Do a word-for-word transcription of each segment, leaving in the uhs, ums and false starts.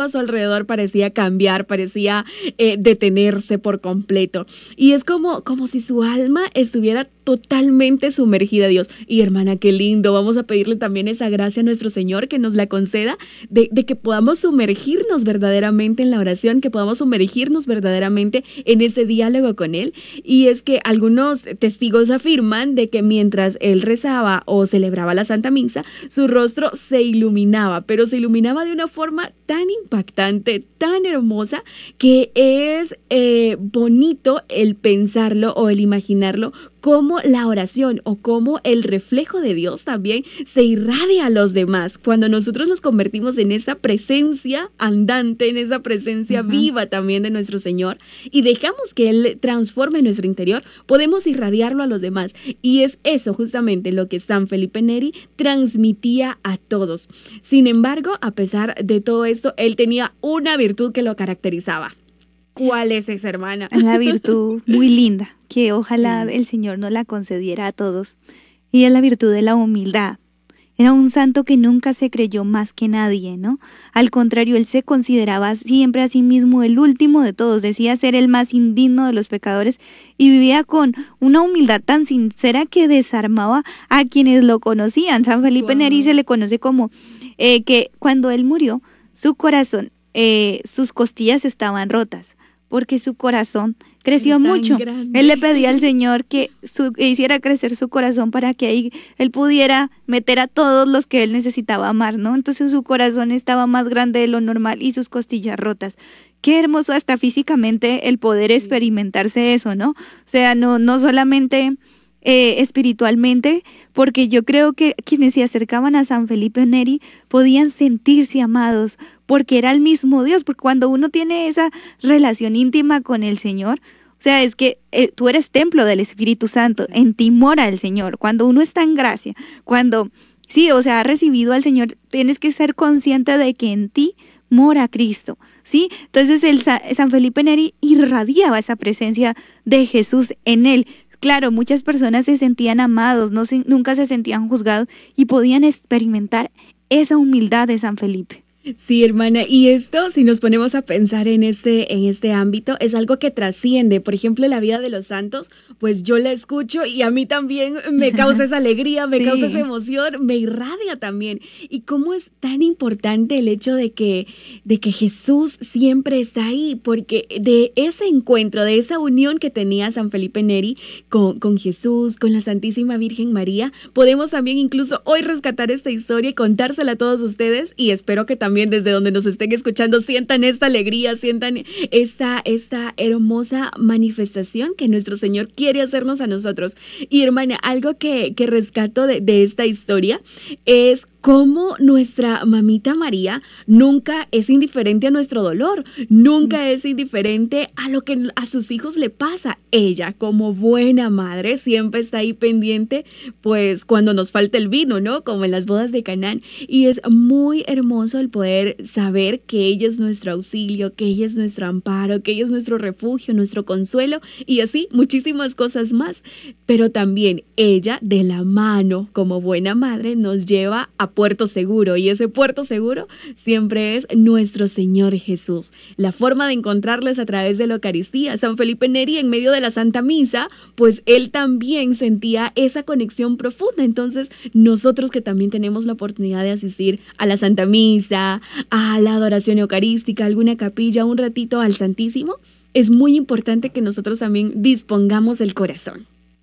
a su alrededor parecía cambiar, parecía eh, detenerse por completo. Y es como, como si su alma estuviera totalmente sumergida a Dios. Y hermana, qué lindo, vamos a pedirle también esa gracia a nuestro Señor que nos la conceda, de, de que podamos sumergirnos verdaderamente en la oración, que podamos sumergirnos verdaderamente en ese diálogo con Él. Y es que algunos testigos afirman de que mientras Él rezaba o celebraba la Santa Misa, su rostro se iluminaba, pero se iluminaba de una forma tan impactante, tan hermosa, que es eh, bonito el pensarlo o el imaginarlo, cómo la oración o cómo el reflejo de Dios también se irradia a los demás. Cuando nosotros nos convertimos en esa presencia andante, en esa presencia uh-huh. viva también de nuestro Señor, y dejamos que Él transforme nuestro interior, podemos irradiarlo a los demás. Y es eso justamente lo que San Felipe Neri transmitía a todos. Sin embargo, a pesar de todo esto, él tenía una virtud que lo caracterizaba. ¿Cuál es esa, hermana? Una virtud muy linda, que ojalá sí. el Señor nos la concediera a todos. Y es la virtud de la humildad. Era un santo que nunca se creyó más que nadie, ¿no? Al contrario, él se consideraba siempre a sí mismo el último de todos. Decía ser el más indigno de los pecadores y vivía con una humildad tan sincera que desarmaba a quienes lo conocían. San Felipe wow. Neri se le conoce como eh, que cuando él murió, su corazón, eh, sus costillas estaban rotas, porque su corazón creció mucho. Grande. Él le pedía al Señor que, su, que hiciera crecer su corazón para que ahí él pudiera meter a todos los que él necesitaba amar, ¿no? Entonces su corazón estaba más grande de lo normal y sus costillas rotas. Qué hermoso hasta físicamente el poder experimentarse eso, ¿no? O sea, no, no solamente eh, espiritualmente, porque yo creo que quienes se acercaban a San Felipe Neri podían sentirse amados, porque era el mismo Dios, porque cuando uno tiene esa relación íntima con el Señor, o sea, es que eh, tú eres templo del Espíritu Santo, en ti mora el Señor. Cuando uno está en gracia, cuando, sí, o sea, ha recibido al Señor, tienes que ser consciente de que en ti mora Cristo, ¿sí? Entonces el San Felipe Neri irradiaba esa presencia de Jesús en él. Claro, muchas personas se sentían amados, no se, nunca se sentían juzgados y podían experimentar esa humildad de San Felipe. Sí, hermana, y esto, si nos ponemos a pensar en este, en este ámbito, es algo que trasciende. Por ejemplo, la vida de los santos, pues yo la escucho y a mí también me causa esa alegría, me sí. causa esa emoción, me irradia también. Y cómo es tan importante el hecho de que, de que Jesús siempre está ahí, porque de ese encuentro, de esa unión que tenía San Felipe Neri con, con Jesús, con la Santísima Virgen María, podemos también incluso hoy rescatar esta historia y contársela a todos ustedes, y espero que también desde donde nos estén escuchando sientan esta alegría, sientan esta, esta hermosa manifestación que nuestro Señor quiere hacernos a nosotros. Y hermana, algo que, que rescato de, de esta historia es cómo nuestra mamita María nunca es indiferente a nuestro dolor, nunca es indiferente a lo que a sus hijos le pasa. Ella, como buena madre, siempre está ahí pendiente, pues cuando nos falta el vino, ¿no? Como en las bodas de Canaán. Y es muy hermoso el poder saber que ella es nuestro auxilio, que ella es nuestro amparo, que ella es nuestro refugio, nuestro consuelo y así muchísimas cosas más. Pero también ella, de la mano, como buena madre, nos lleva a puerto seguro, y ese puerto seguro siempre es nuestro Señor Jesús. La forma de encontrarlo es a través de la Eucaristía. San Felipe Neri, en medio de la Santa Misa, pues él también sentía esa conexión profunda. Entonces, nosotros que también tenemos la oportunidad de asistir a la Santa Misa, a la adoración eucarística, a alguna capilla, un ratito al Santísimo, es muy importante que nosotros también dispongamos el corazón.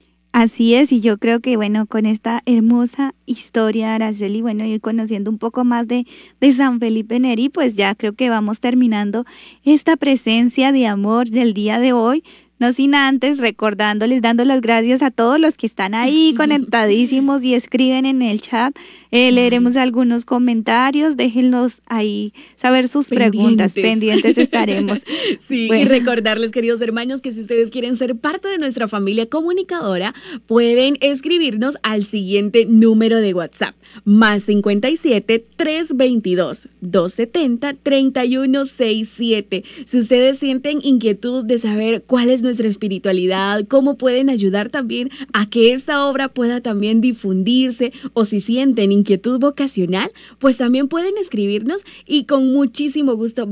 Así es, y yo creo que, bueno, con esta hermosa historia, Araceli, bueno, y conociendo un poco más de, de San Felipe Neri, pues ya creo que vamos terminando esta presencia de amor del día de hoy. No sin antes recordándoles, dando las gracias a todos los que están ahí conectadísimos y escriben en el chat. Eh, leeremos algunos comentarios, déjenlos ahí saber sus pendientes. preguntas, pendientes estaremos. Sí, bueno. Y recordarles, queridos hermanos, que si ustedes quieren ser parte de nuestra familia comunicadora, pueden escribirnos al siguiente número de WhatsApp, más cincuenta y siete, trescientos veintidós, doscientos setenta, treinta y uno sesenta y siete. Si ustedes sienten inquietud de saber cuál es nuestra espiritualidad, cómo pueden ayudar también a que esta obra pueda también difundirse, o si sienten inquietud vocacional, pues también pueden escribirnos y con muchísimo gusto